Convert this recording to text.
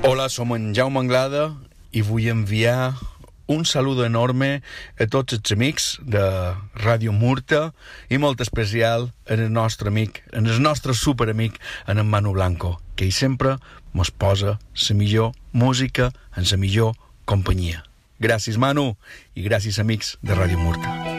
Hola, som en Jaume Anglada i vull enviar un saludo enorme a tots els amics de Ràdio Murta i molt especial al nostre amic, al nostre superamic, en Manu Blanco, que ell sempre mos posa la millor música en la millor companyia. Gràcies, Manu, i gràcies, amics de Ràdio Murta.